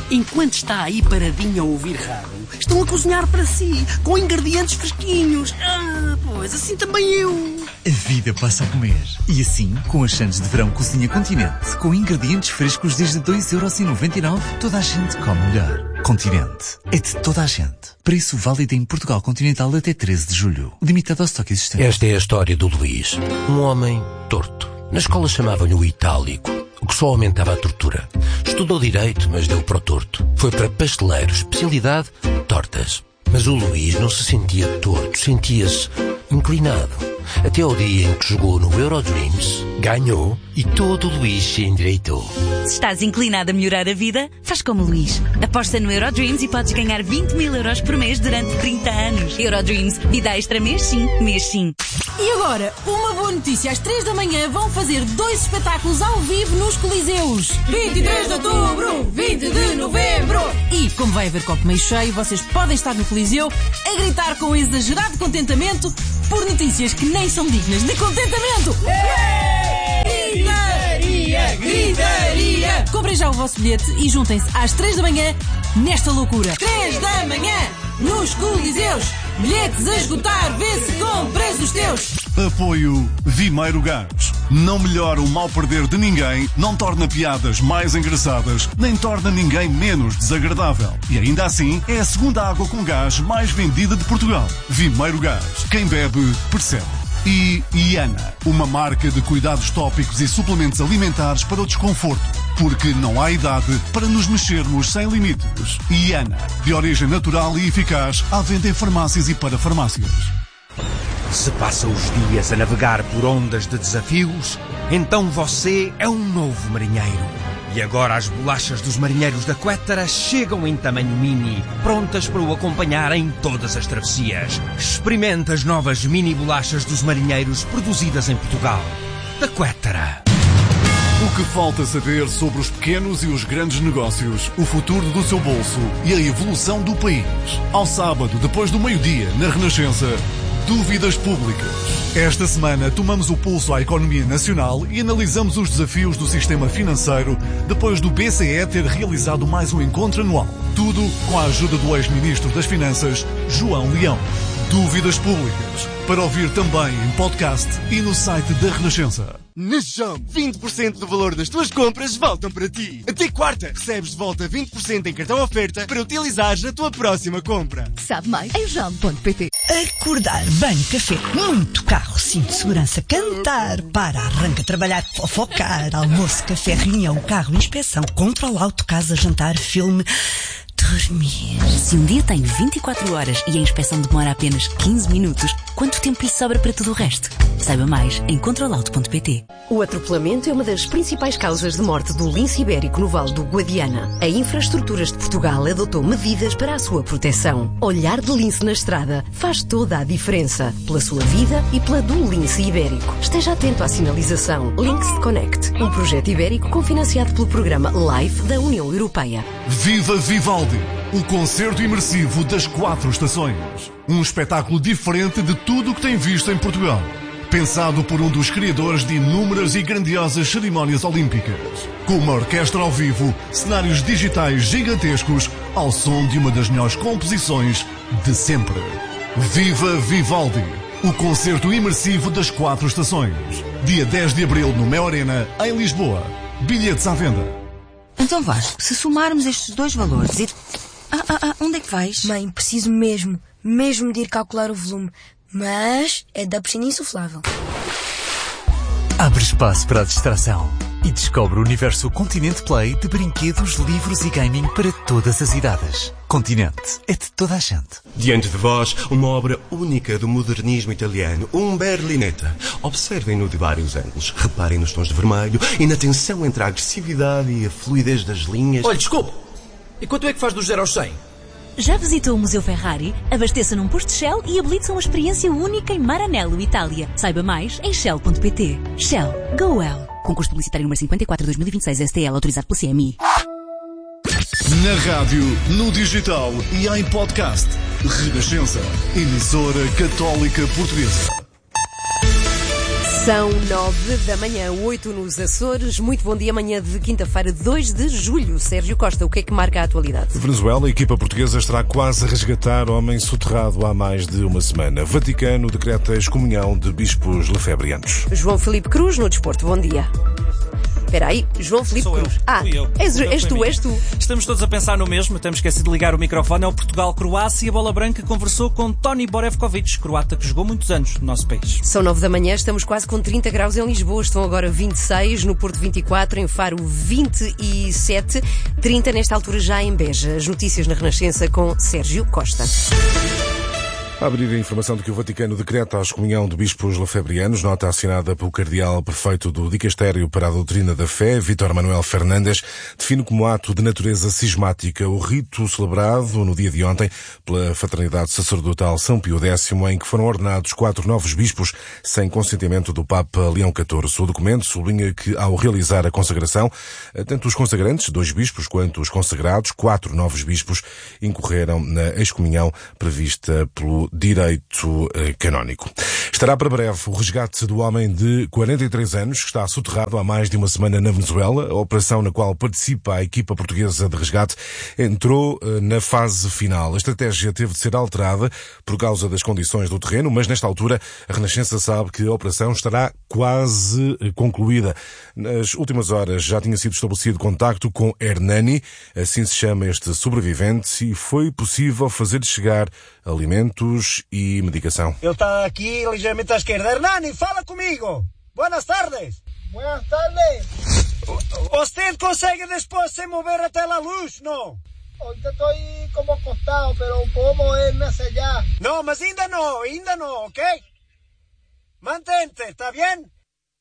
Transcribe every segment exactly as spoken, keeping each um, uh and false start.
enquanto está aí paradinho a ouvir rádio, estão a cozinhar para si, com ingredientes fresquinhos. Ah, pois, assim também eu. A vida passa a comer. E assim, com as sandes de verão Cozinha Continente, com ingredientes frescos desde dois euros e noventa e nove, toda a gente come melhor. Continente. É de toda a gente. Preço válido em Portugal Continental até treze de julho. Limitado ao estoque existente. Esta é a história do Luís. Um homem torto. Na escola chamavam-lhe o Itálico, o que só aumentava a tortura. Estudou Direito, mas deu para o torto. Foi para pasteleiro, especialidade, tortas. Mas o Luís não se sentia torto, sentia-se inclinado. Até ao dia em que jogou no Eurodreams, ganhou e todo o Luís se endireitou. Se estás inclinado a melhorar a vida, faz como o Luís. Aposta no Eurodreams e podes ganhar vinte mil euros por mês durante trinta anos. Eurodreams, vida extra mês sim, mês sim. E agora, uma boa notícia. Às três da manhã vão fazer dois espetáculos ao vivo nos Coliseus. vinte e três de outubro, vinte de novembro. E, como vai haver copo meio cheio, vocês podem estar no Coliseu a gritar com exagerado contentamento por notícias que nem são dignas de contentamento. Gritaria, gritaria. Comprem já o vosso bilhete e juntem-se às três da manhã nesta loucura. três da manhã, nos Coliseus. Bilhetes a esgotar, vê se compras os teus. Apoio Vimeiro Gás. Não melhora o mal perder de ninguém, não torna piadas mais engraçadas, nem torna ninguém menos desagradável. E ainda assim, é a segunda água com gás mais vendida de Portugal. Vimeiro Gás. Quem bebe, percebe. E Iana, uma marca de cuidados tópicos e suplementos alimentares para o desconforto. Porque não há idade para nos mexermos sem limites. Iana, de origem natural e eficaz, à venda em farmácias e para farmácias. Se passa os dias a navegar por ondas de desafios, então você é um novo marinheiro. E agora as bolachas dos marinheiros da Quettara chegam em tamanho mini, prontas para o acompanhar em todas as travessias. Experimente as novas mini bolachas dos marinheiros produzidas em Portugal. Da Quettara. O que falta saber sobre os pequenos e os grandes negócios, o futuro do seu bolso e a evolução do país. Ao sábado, depois do meio-dia, na Renascença, Dúvidas Públicas. Esta semana tomamos o pulso à economia nacional e analisamos os desafios do sistema financeiro depois do B C E ter realizado mais um encontro anual. Tudo com a ajuda do ex-ministro das Finanças, João Leão. Dúvidas Públicas. Para ouvir também em podcast e no site da Renascença. Na Jump, vinte por cento do valor das tuas compras voltam para ti. Até quarta, recebes de volta vinte por cento em cartão oferta para utilizares na tua próxima compra. Sabe mais em jump ponto pt. Acordar, banho, café, muito carro, cinto de segurança, cantar, para, arranca, trabalhar, fofocar, almoço, café, reunião, carro, inspeção, controle, auto, casa, jantar, filme... dormir. Se um dia tem vinte e quatro horas e a inspeção demora apenas quinze minutos, quanto tempo lhe sobra para tudo o resto? Saiba mais em controle auto ponto pt. O atropelamento é uma das principais causas de morte do lince ibérico no Vale do Guadiana. A Infraestruturas de Portugal adotou medidas para a sua proteção. Olhar de lince na estrada faz toda a diferença. Pela sua vida e pela do lince ibérico. Esteja atento à sinalização. Links Connect, um projeto ibérico cofinanciado pelo programa LIFE da União Europeia. Viva Vivaldi, o concerto imersivo das quatro estações. Um espetáculo diferente de tudo o que tem visto em Portugal. Pensado por um dos criadores de inúmeras e grandiosas cerimónias olímpicas. Com uma orquestra ao vivo, cenários digitais gigantescos, ao som de uma das melhores composições de sempre. Viva Vivaldi, o concerto imersivo das quatro estações. Dia dez de abril no Mel Arena, em Lisboa. Bilhetes à venda. Então Vasco, se somarmos estes dois valores e... Ah, ah, ah, onde é que vais? Mãe, preciso mesmo, mesmo de ir calcular o volume. Mas é da piscina insuflável. Abre espaço para a distração e descobre o universo Continente Play de brinquedos, livros e gaming para todas as idades. Continente é de toda a gente. Diante de vós, uma obra única do modernismo italiano, um Berlinetta. Observem-no de vários ângulos, reparem nos tons de vermelho e na tensão entre a agressividade e a fluidez das linhas. Olha, desculpe, e quanto é que faz dos zero aos cem? Já visitou o Museu Ferrari? Abasteça num posto Shell e habilite-se a uma experiência única em Maranello, Itália. Saiba mais em shell ponto pt. Shell. Go well. Concurso publicitário número cinquenta e quatro de dois mil e vinte e seis S T L, autorizado pela C M I. Na rádio, no digital e em podcast. Renascença. Emissora Católica Portuguesa. São nove da manhã, oito nos Açores. Muito bom dia, amanhã de quinta-feira, dois de julho. Sérgio Costa, o que é que marca a atualidade? Venezuela, a equipa portuguesa estará quase a resgatar homem soterrado há mais de uma semana. Vaticano decreta a excomunhão de bispos lefebrianos. João Filipe Cruz, no desporto. Bom dia. Espera aí, João Filipe Sou Cruz. Eu. Ah, Fui eu. és, O meu és foi tu, minha. és tu. Estamos todos a pensar no mesmo, temos esquecido de ligar o microfone. É o Portugal-Croácia e a Bola Branca conversou com Toni Borevkovic, croata que jogou muitos anos no nosso país. São nove da manhã, estamos quase com trinta graus em Lisboa, estão agora vinte e seis, no Porto vinte e quatro, em Faro vinte e sete, trinta nesta altura já em Beja. As notícias na Renascença com Sérgio Costa. A abrir a informação de que o Vaticano decreta a excomunhão de bispos lefebrianos, nota assinada pelo cardeal prefeito do Dicastério para a Doutrina da Fé, Vítor Manuel Fernandes, define como ato de natureza cismática o rito celebrado no dia de ontem pela Fraternidade Sacerdotal São Pio X, em que foram ordenados quatro novos bispos sem consentimento do Papa Leão catorze. O documento sublinha que, ao realizar a consagração, tanto os consagrantes, dois bispos, quanto os consagrados, quatro novos bispos, incorreram na excomunhão prevista pelo direito eh, canónico. Estará para breve o resgate do homem de quarenta e três anos que está soterrado há mais de uma semana na Venezuela. A operação na qual participa a equipa portuguesa de resgate entrou eh, na fase final. A estratégia teve de ser alterada por causa das condições do terreno, mas nesta altura a Renascença sabe que a operação estará quase eh, concluída. Nas últimas horas já tinha sido estabelecido contacto com Hernani, assim se chama este sobrevivente, e foi possível fazer chegar alimentos e medicação. Ele está aqui ligeiramente à esquerda. Hernani, fala comigo. Buenas tardes. Buenas tardes. ¿Usted consegue después se mover até la luz, no? Ahorita estoy como acostado, pero puedo moverme hacia allá. No, mas ainda no, ainda no, ¿ok? Mantente, ¿está bien?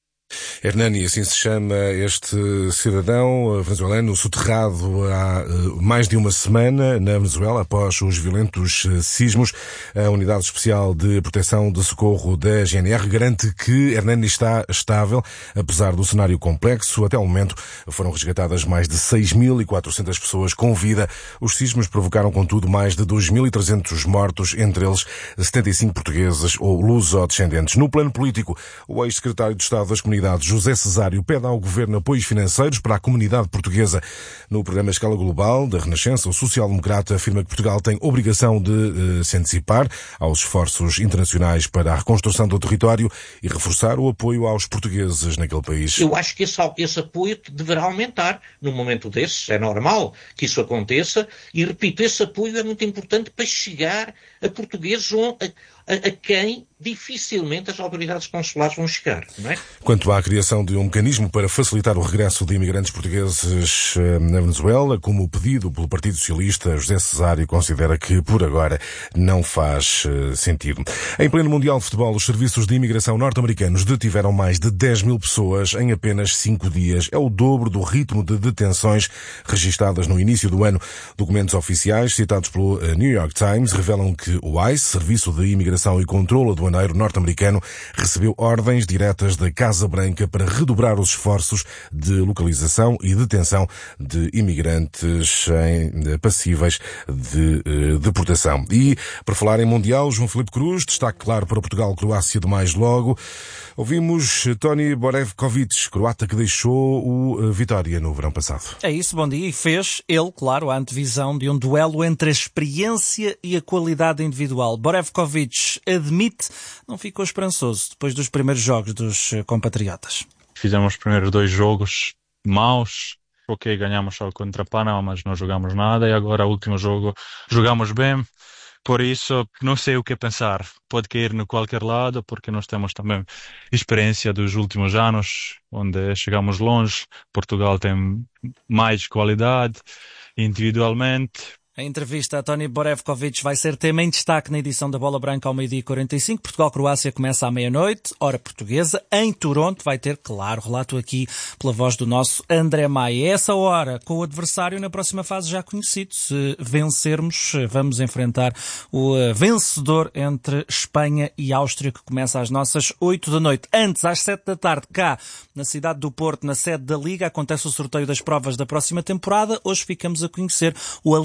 Hernani, assim se chama este cidadão venezuelano soterrado há mais de uma semana na Venezuela após os violentos sismos. A Unidade Especial de Proteção de Socorro da G N R garante que Hernani está estável, apesar do cenário complexo. Até ao momento foram resgatadas mais de seis mil e quatrocentas pessoas com vida. Os sismos provocaram, contudo, mais de dois mil e trezentos mortos, entre eles setenta e cinco portugueses ou luso-descendentes. No plano político, o ex-secretário de Estado das Comunidades, José Cesário, pede ao Governo apoios financeiros para a comunidade portuguesa. No programa Escala Global da Renascença, o social-democrata afirma que Portugal tem obrigação de uh, se antecipar aos esforços internacionais para a reconstrução do território e reforçar o apoio aos portugueses naquele país. Eu acho que esse, esse apoio deverá aumentar num momento desses. É normal que isso aconteça e, repito, esse apoio é muito importante para chegar a portugueses a, a, a quem dificilmente as autoridades consulares vão chegar, não é? Quanto à criação de um mecanismo para facilitar o regresso de imigrantes portugueses na Venezuela, como pedido pelo Partido Socialista, José Cesário considera que, por agora, não faz sentido. Em pleno Mundial de Futebol, os serviços de imigração norte-americanos detiveram mais de dez mil pessoas em apenas cinco dias. É o dobro do ritmo de detenções registadas no início do ano. Documentos oficiais citados pelo New York Times revelam que o I C E, Serviço de Imigração e Controlo Aduaneiro norte-americano, recebeu ordens diretas da Casa Branca para redobrar os esforços de localização e detenção de imigrantes em, passíveis de eh, deportação. E, para falar em Mundial, João Filipe Cruz, destaque claro para Portugal-Croácia de mais logo. Ouvimos Toni Borevkovic, croata que deixou o Vitória no verão passado. É isso, bom dia. E fez ele, claro, a antevisão de um duelo entre a experiência e a qualidade individual. Borevkovic admite não ficou esperançoso depois dos primeiros jogos dos compatriotas. Fizemos os primeiros dois jogos maus. Ok, ganhamos só contra Panamá, mas não jogamos nada. E agora, o último jogo, jogamos bem. Por isso, não sei o que pensar. Pode cair no qualquer lado, porque nós temos também experiência dos últimos anos, onde chegamos longe. Portugal tem mais qualidade individualmente. A entrevista a Toni Borevkovic vai ser tema em destaque na edição da Bola Branca ao meio-dia e quarenta e cinco. Portugal-Croácia começa à meia-noite, hora portuguesa. Em Toronto vai ter, claro, relato aqui pela voz do nosso André Maia. Essa hora, com o adversário na próxima fase já conhecido. Se vencermos, vamos enfrentar o vencedor entre Espanha e Áustria, que começa às nossas oito da noite. Antes, às sete da tarde, cá, na cidade do Porto, na sede da Liga, acontece o sorteio das provas da próxima temporada. Hoje ficamos a conhecer o alinhamento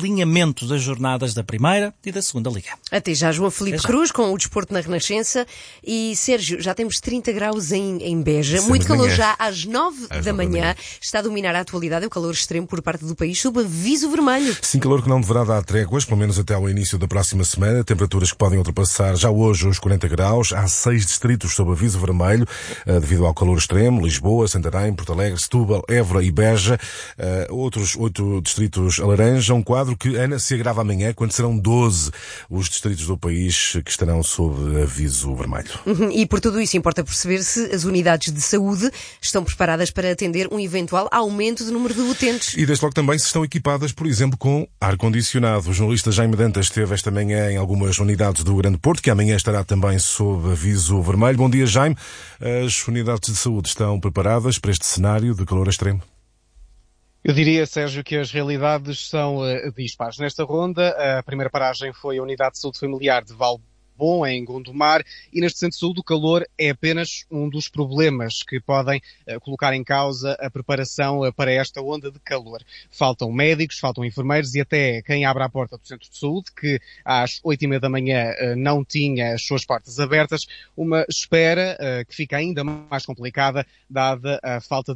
encerramento das jornadas da Primeira e da Segunda Liga. Até já, João Filipe já. Cruz, com o Desporto na Renascença. E, Sérgio, já temos trinta graus em, em Beja. Isso é Muito de calor manhã. já às nove Às da nove da manhã. manhã. Está a dominar a atualidade, o calor extremo por parte do país, sob aviso vermelho. Sim, calor que não deverá dar tréguas, pelo menos até ao início da próxima semana. Temperaturas que podem ultrapassar já hoje os quarenta graus. Há seis distritos sob aviso vermelho, uh, devido ao calor extremo. Lisboa, Santarém, Porto Alegre, Setúbal, Évora e Beja. Uh, outros oito distritos a laranja. Um quadro que, Ana, se agrava amanhã, quando serão doze os distritos do país que estarão sob aviso vermelho. Uhum. E por tudo isso importa perceber se as unidades de saúde estão preparadas para atender um eventual aumento do número de utentes. E desde logo também se estão equipadas, por exemplo, com ar-condicionado. O jornalista Jaime Dantas esteve esta manhã em algumas unidades do Grande Porto, que amanhã estará também sob aviso vermelho. Bom dia, Jaime. As unidades de saúde estão preparadas para este cenário de calor extremo? Eu diria, Sérgio, que as realidades são uh, dispares. Nesta ronda, a primeira paragem foi a Unidade de Saúde Familiar de Valbom, em Gondomar, e neste centro de saúde o calor é apenas um dos problemas que podem uh, colocar em causa a preparação uh, para esta onda de calor. Faltam médicos, faltam enfermeiros e até quem abre a porta do centro de saúde, que às oito e meia da manhã uh, não tinha as suas portas abertas, uma espera uh, que fica ainda mais complicada, dada a falta de